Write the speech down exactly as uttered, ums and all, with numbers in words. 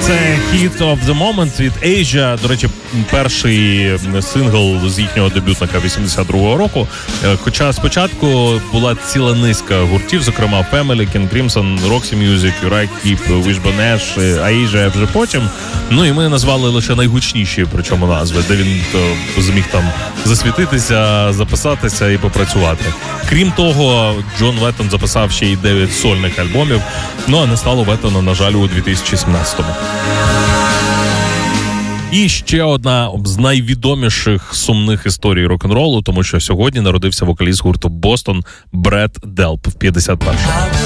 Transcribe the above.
Це Hit of the Moment від Asia. До речі, перший сингл з їхнього дебютника вісімдесят другого року. Хоча спочатку була ціла низка гуртів, зокрема Family, King Crimson, Roxy Music, Uriah Heep, Wishbone Ash, Asia вже потім. Ну і ми назвали лише найгучніші, причому назви, де він то, зміг там засвітитися, записатися і попрацювати. Крім того, Джон Леттон записав ще й дев'ять сольних альбомів, ну а не стало Леттона, на жаль, у дві тисячі сімнадцятому. І ще одна з найвідоміших сумних історій рок-н-ролу, тому що сьогодні народився вокаліст гурту Бостон Бред Делп в п'ятдесят першому.